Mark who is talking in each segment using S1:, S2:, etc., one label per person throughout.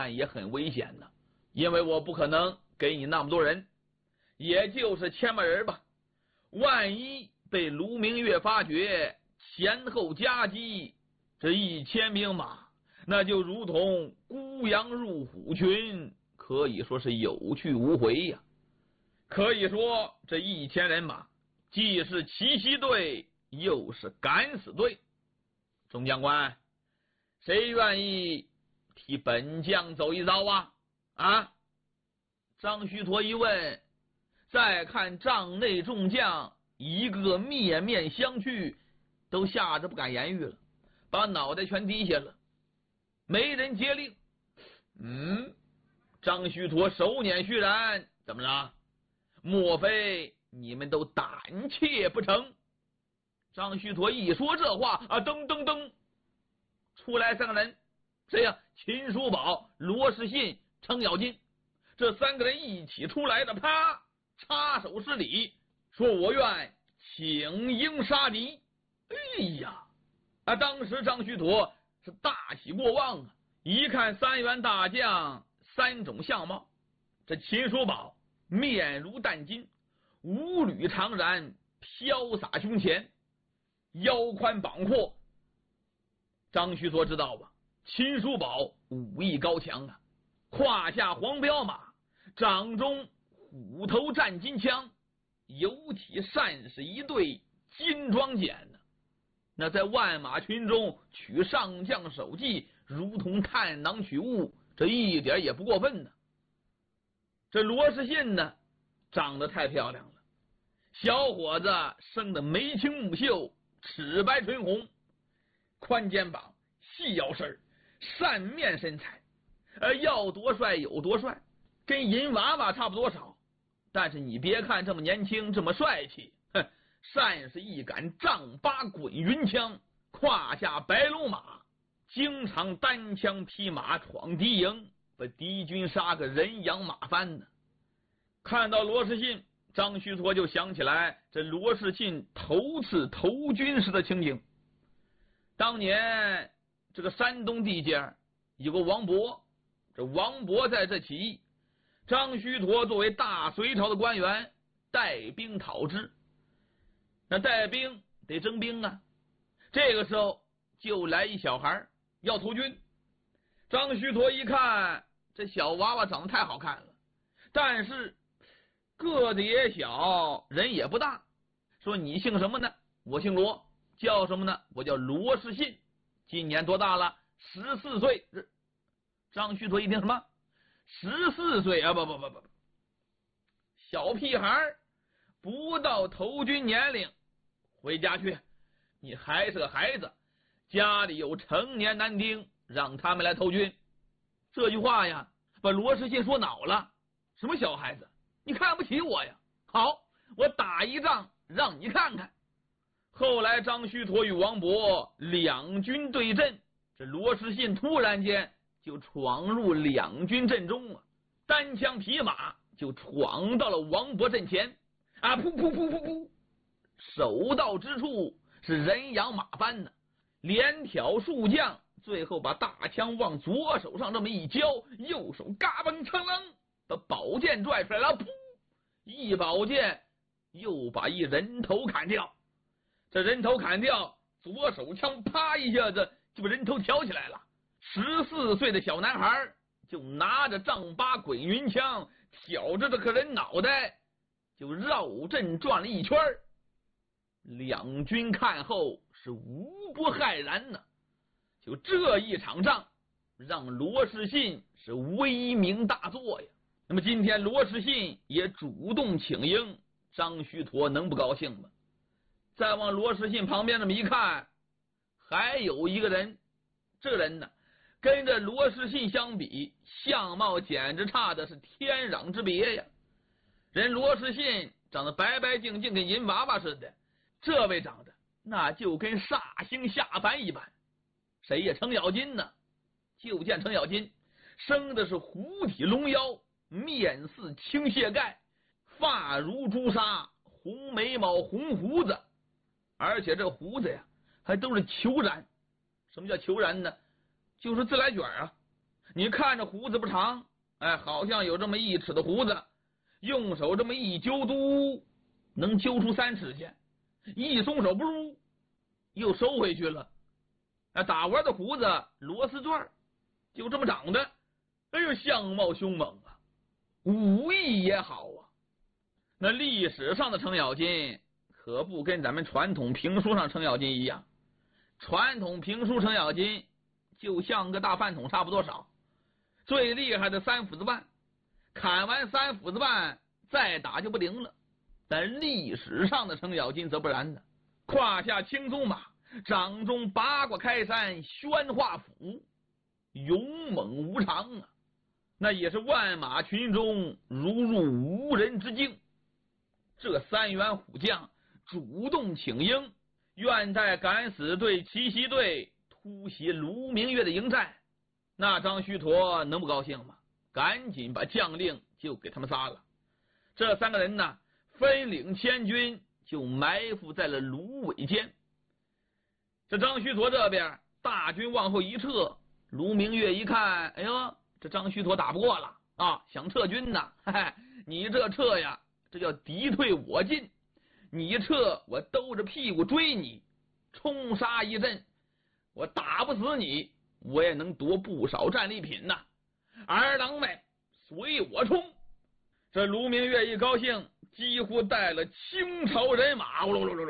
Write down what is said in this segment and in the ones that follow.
S1: 但也很危险呢，因为我不可能给你那么多人，也就是千把人吧。万一被卢明月发觉，前后夹击，这1000兵马，那就如同孤羊入虎群，可以说是有去无回呀。可以说这1000人马既是奇袭队，又是敢死队。众将官，谁愿意替本将走一遭啊？啊！张须陀一问，再看帐内众将一个面面相觑，都吓得不敢言语了，把脑袋全低下了，没人接令。张须陀手捻须髯，怎么了？莫非你们都胆怯不成？张须陀一说这话啊，噔噔噔，出来3个人，谁呀？秦叔宝、罗士信、程咬金，这3个人一起出来的，啪，插手施礼，说我愿请缨杀敌。哎呀，当时张须陀是大喜过望啊！一看3员大将3种相貌，这秦叔宝面如淡金，五缕长髯飘洒胸前，腰宽膀阔。张须陀知道吧？秦叔宝武艺高强啊，胯下黄骠马，掌中虎头战金枪，有体善是一对金装锏呢。那在万马群中取上将首级，如同探囊取物，这一点也不过分呢。这罗士信呢，长得太漂亮了，小伙子生得眉清目秀，齿白唇红，宽肩膀，细腰身，扇面身材，要多帅有多帅，跟银娃娃差不多少。但是你别看这么年轻，这么帅气，善是一杆丈八滚云枪，胯下白龙马，经常单枪匹马闯敌营，把敌军杀个人仰马翻呢。看到罗士信，张须陀就想起来这罗士信头次投军时的情景。当年这个山东地界有个王勃，这王勃在这起义，张须陀作为大隋朝的官员，带兵讨之。那带兵得征兵啊，这个时候就来一小孩要投军。张须陀一看，这小娃娃长得太好看了，但是个子也小，人也不大，说你姓什么呢？我姓罗，叫什么呢？我叫罗士信，今年多大了？14岁。张须陀一听，什么14岁啊？不，小屁孩，不到投军年龄，回家去，你还是个孩子，家里有成年男丁，让他们来投军。这句话呀，把罗士信说恼了，什么小孩子，你看不起我呀？好，我打一仗让你看看。后来张须陀与王勃两军对阵，这罗士信突然间就闯入两军阵中了，单枪匹马就闯到了王勃阵前啊！噗噗噗噗噗，手到之处是人仰马翻呢，连挑数将，最后把大枪往左手上这么一交，右手嘎嘣噌啷把宝剑拽出来了，噗，一宝剑又把一人头砍掉。这人头砍掉，左手枪啪一下子就把人头挑起来了。14岁的小男孩就拿着丈八滚云枪，挑着这个人脑袋，就绕阵转了一圈。两军看后是无不骇然呢。就这一场仗，让罗士信是威名大作呀。那么今天罗士信也主动请缨，张须陀能不高兴吗？再往罗士信旁边这么一看，还有一个人，这人呢跟着罗士信相比，相貌简直差的是天壤之别呀。人罗士信长得白白净净，跟银娃娃似的，这位长得那就跟煞星下凡一般。谁呀？程咬金呢？就见程咬金生的是虎体龙腰，面似青蟹盖，发如朱砂，红眉毛红胡子，而且这胡子呀还都是虬髯。什么叫虬髯呢？就是自来卷啊。 你看着胡子不长，哎，好像有这么1尺的胡子，用手这么一揪嘟，能揪出3尺去，一松手不如又收回去了。打弯的胡子螺丝转，就这么长的，哎呦，相貌凶猛啊，武艺也好啊。那历史上的程咬金可不跟咱们传统评书上程咬金一样，传统评书程咬金就像个大饭桶差不多少，最厉害的3斧子半，砍完3斧子半再打就不灵了。但历史上的程咬金则不然的，胯下青鬃马，掌中八卦开山宣化斧，勇猛无常啊！那也是万马群中如入无人之境。这3员虎将主动请缨，愿带敢死队、奇袭队突袭卢明月的营寨。那张须陀能不高兴吗？赶紧把将令就给他们杀了。这3个人呢，分领千军，就埋伏在了芦苇间。这张须陀这边大军往后一撤，卢明月一看，哎呦，这张须陀打不过了啊，想撤军呢。嘿嘿，你这撤呀，这叫敌退我进，你撤我兜着屁股追你，冲杀一阵，我打不死你，我也能夺不少战利品呐。儿郎们随我冲！这卢明月一高兴，几乎带了清朝人马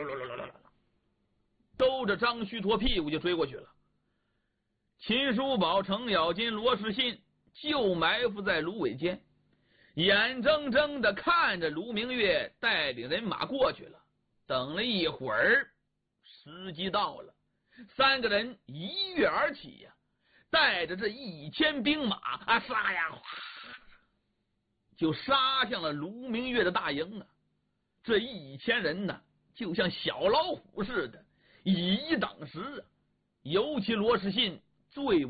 S1: 兜着张须陀屁股就追过去了。秦叔宝、程咬金、罗士信就埋伏在芦苇间，眼睁睁的看着卢明月带领人马过去了。等了一会儿，时机到了，3个人一跃而起呀，带着这1000兵马啊，杀呀，就杀向了卢明月的大营啊！这1000人呢，就像小老虎似的，以一挡十啊！尤其罗士信最为